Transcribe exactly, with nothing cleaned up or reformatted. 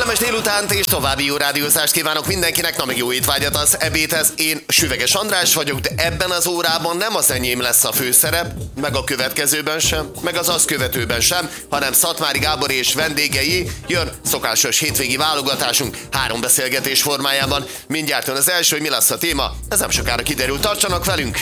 Kellemes délutánt és további jó rádiózást kívánok mindenkinek, na meg jó étvágyat az ebédhez. Én Süveges András vagyok, de ebben az órában nem az enyém lesz a főszerep, meg a következőben sem, meg az azt követőben sem, hanem Szatmári Gábor és vendégei. Jön szokásos hétvégi válogatásunk három beszélgetés formájában. Mindjárt jön az első, hogy mi lesz a téma, ez nem sokára kiderül, tartsanak velünk!